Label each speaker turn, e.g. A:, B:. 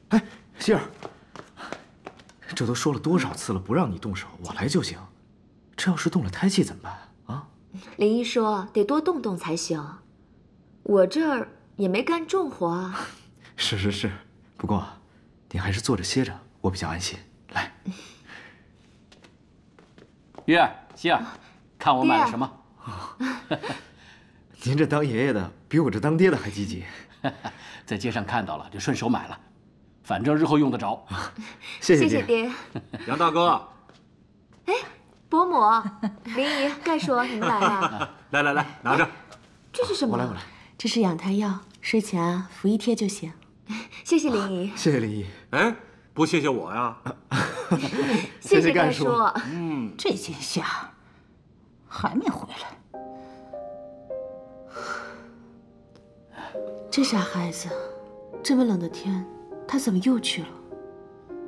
A: 哎，希儿，这都说了多少次了，不让你动手，我来就行。这要是动了胎气怎么办啊？
B: 林一说得多动动才行，我这儿也没干重活啊。
A: 是，不过你还是坐着歇着，我比较安心。来，
C: 月儿、希儿，看我买了什么？
A: 您这当爷爷的比我这当爹的还积极。
C: 在街上看到了，就顺手买了，反正日后用得着。
A: 谢
B: 谢谢爹。
D: 杨大哥，
B: 哎，伯母、林姨、盖叔，你们来了。
D: 来，拿着。
B: 这是什么？
A: 我来。
E: 这是养胎药，睡前啊服一贴就行。
B: 谢谢林姨。
A: 谢谢林姨。
D: 哎，不谢谢我呀？
B: 谢谢盖叔。
F: 这惊吓还没回来。
E: 这傻孩子，这么冷的天，他怎么又去了？